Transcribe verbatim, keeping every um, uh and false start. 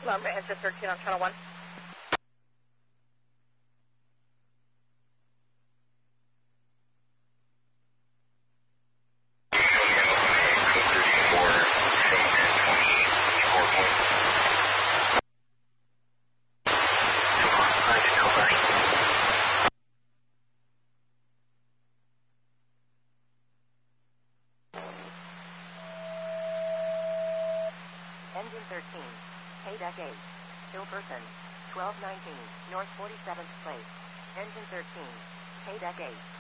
Number engine thirteen on channel one. Engine thirteen, K-Deck eight, Hillperson, twelve nineteen, North forty-seventh Place. Engine thirteen, K-Deck eight.